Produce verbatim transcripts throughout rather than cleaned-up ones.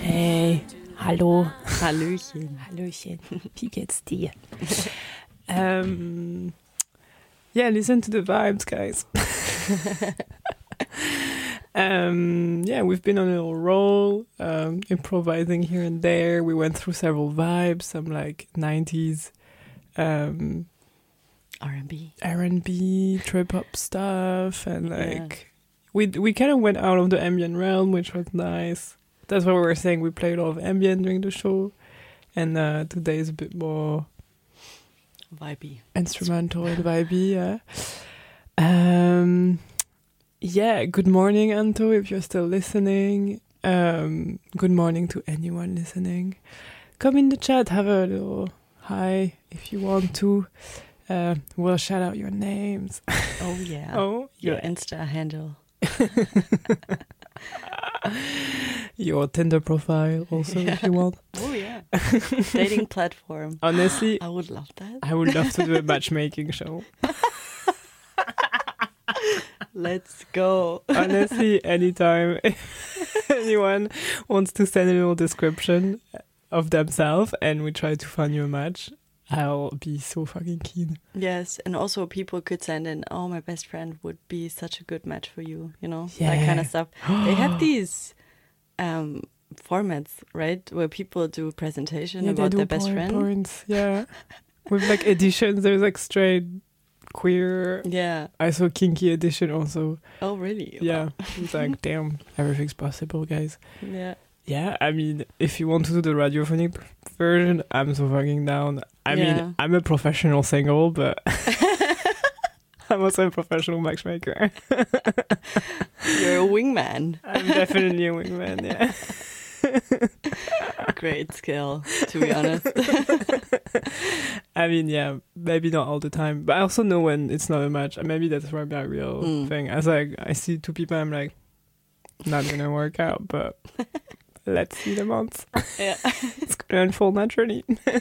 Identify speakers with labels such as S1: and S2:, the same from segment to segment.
S1: Hey, hallo.
S2: Hallöchen.
S1: Hallöchen. Wie geht's dir? um, yeah, listen to the vibes, guys. um, yeah, we've been on a little roll, um, improvising here and there. We went through several vibes, some like nineties um,
S2: R and B,
S1: R and B, trip hop stuff, and like yeah. we we kind of went out of the ambient realm, which was nice. That's what we were saying. We played a lot of ambient during the show, and uh, today is a bit more
S2: vibey,
S1: instrumental and vibey. Yeah. Um, yeah. Good morning, Anto, if you're still listening. Um, good morning to anyone listening. Come in the chat, have a little hi if you want to. Uh, we'll shout out your names.
S2: Oh yeah.
S1: Oh
S2: your
S1: yeah.
S2: Insta handle.
S1: Your Tinder profile also, yeah. If you want.
S2: Oh yeah. Dating platform.
S1: Honestly,
S2: I would love that.
S1: I would love to do a matchmaking show.
S2: Let's go.
S1: Honestly, anytime anyone wants to send a little description of themselves and we try to find you a match, I'll be so fucking keen.
S2: Yes, and also people could send in, oh, my best friend would be such a good match for you, you know,
S1: yeah.
S2: that kind of stuff. They have these um, formats, right, where people do presentation
S1: yeah,
S2: about
S1: do
S2: their best friend.
S1: Points. Yeah, with like editions, there's like straight, queer.
S2: Yeah.
S1: I saw kinky edition also.
S2: Oh, really?
S1: Yeah.
S2: Wow.
S1: It's like, damn, everything's possible, guys.
S2: Yeah.
S1: Yeah, I mean, if you want to do the radiophonic version, I'm so fucking down. I
S2: yeah.
S1: mean, I'm a professional single, but I'm also a professional matchmaker.
S2: You're a wingman.
S1: I'm definitely a wingman, yeah.
S2: Great skill, to be honest.
S1: I mean, yeah, maybe not all the time, but I also know when it's not a match. Maybe that's my real mm. thing. As like, I see two people, I'm like, not gonna work out, but let's see the months.
S2: Yeah.
S1: It's gonna unfold naturally.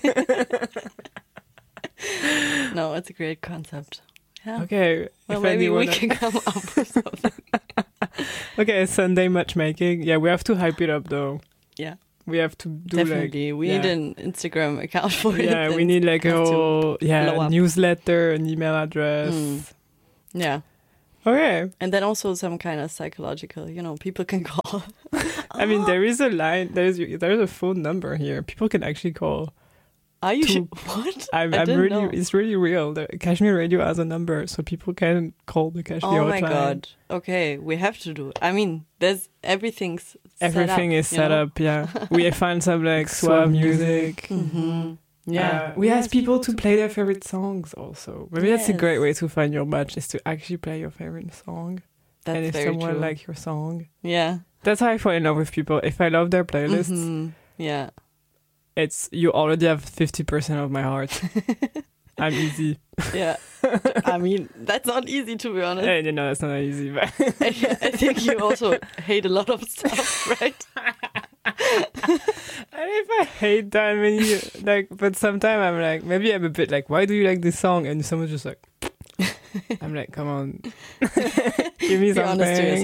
S2: No, it's a great concept. Yeah.
S1: Okay.
S2: Well, maybe we can come up with something.
S1: Okay, Sunday matchmaking. Yeah, we have to hype it up though.
S2: Yeah.
S1: We have to do
S2: Definitely.
S1: like...
S2: we
S1: yeah.
S2: need an Instagram account for it.
S1: Yeah, we need like a whole yeah, newsletter, an email address.
S2: Mm. Yeah.
S1: Okay.
S2: And then also some kind of psychological, you know, people can call.
S1: I mean, there is a line, there's there's a phone number here. People can actually call.
S2: Are you
S1: to,
S2: sure? What?
S1: I'm,
S2: I
S1: I'm
S2: didn't
S1: really,
S2: know.
S1: It's really real. The Kashmir Radio has a number, so people can call the Kashmir hotline.
S2: Oh my god. Okay, we have to do it. I mean, there's everything's
S1: Everything
S2: set up,
S1: is set
S2: know?
S1: up, yeah. We find some like suave music.
S2: Mm-hmm. Yeah.
S1: Uh, we ask people to play their favorite songs also. Maybe
S2: yes.
S1: that's a great way to find your match, is to actually play your favorite song.
S2: That's
S1: and if
S2: very
S1: someone
S2: true.
S1: likes your song.
S2: Yeah.
S1: That's how I fall in love with people. If I love their playlists,
S2: mm-hmm. yeah.
S1: It's you already have fifty percent of my heart. I'm easy.
S2: Yeah. I mean, that's not easy, to be honest.
S1: Hey, no, that's not easy. But
S2: I, I think you also hate a lot of stuff, right?
S1: I don't know if I hate that many, like, but sometimes I'm like, maybe I'm a bit like, why do you like this song? And someone's just like, I'm like, come on, give me
S2: Be
S1: something.
S2: honest to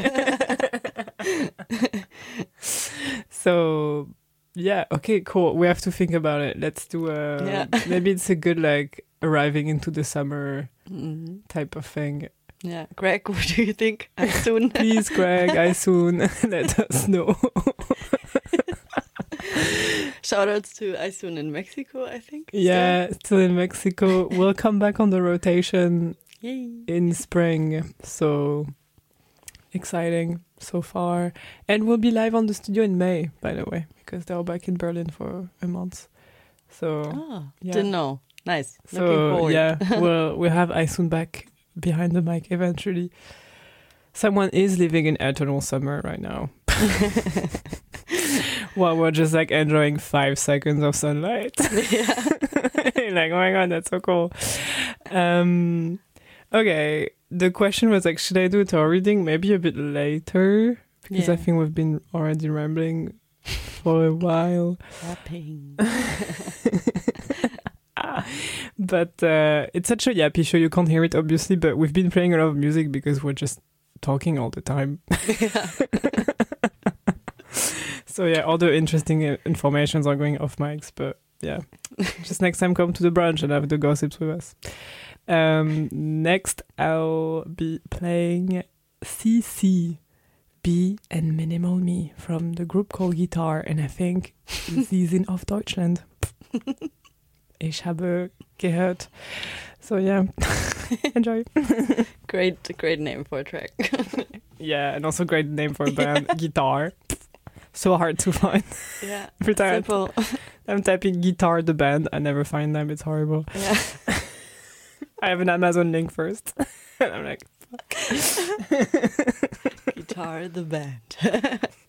S1: yourself. So, yeah, okay, cool. We have to think about it. Let's do a,
S2: yeah.
S1: maybe it's a good, like, arriving into the summer
S2: mm-hmm.
S1: type of thing.
S2: Yeah. Greg, what do you think? I soon.
S1: Please, Greg, I soon. Let us know.
S2: Shoutouts to Isoon in Mexico, I think.
S1: Yeah, still, still in Mexico. We'll come back on the rotation
S2: Yay.
S1: in spring. So exciting so far. And we'll be live on the studio in May, by the way, because they're back in Berlin for a month. So
S2: oh,
S1: yeah.
S2: Didn't know. Nice.
S1: So
S2: looking forward.
S1: yeah, we'll we'll have Isoon back behind the mic eventually. Someone is living in eternal summer right now. While we're just like enjoying five seconds of sunlight.
S2: Yeah.
S1: Like, oh my god, that's so cool. Um, okay, the question was like, should I do a tarot reading? Maybe a bit later, because
S2: yeah.
S1: I think we've been already rambling for a while.
S2: Rapping.
S1: But uh, it's such a yappy show. You can't hear it, obviously, but we've been playing a lot of music because we're just talking all the time.
S2: Yeah.
S1: So yeah, all the interesting uh, informations are going off mics, but yeah, just next time come to the brunch and have the gossips with us. Um, next, I'll be playing C C B and Minimal Me from the group called Guitar, and I think sie sind auf Deutschland. Ich habe gehört. So yeah, enjoy.
S2: Great, great name for a track.
S1: Yeah, and also great name for a band, Guitar. So hard to find.
S2: Yeah,
S1: Every time
S2: simple.
S1: I'm typing Guitar the band, I never find them. It's horrible.
S2: Yeah.
S1: I have an Amazon link first. And I'm like, fuck.
S2: Guitar the band.